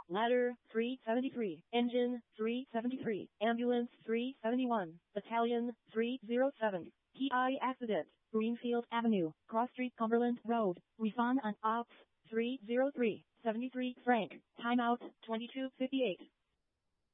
Ladder 373, Engine 373, Ambulance 371, Battalion 307. PI accident, Greenfield Avenue, Cross Street, Cumberland Road. Refund on Ops 303, 73 franc. Timeout 22:58.